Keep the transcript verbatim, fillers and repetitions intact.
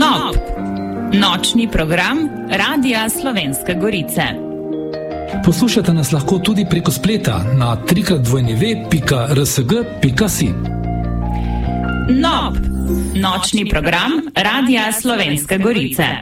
Nob, nočni program Radia Slovenske Gorice. Poslušate nas lahko tudi preko spleta na trikrat dvojni pika rsg pika si. Nob, nočni program Radia Slovenske Gorice.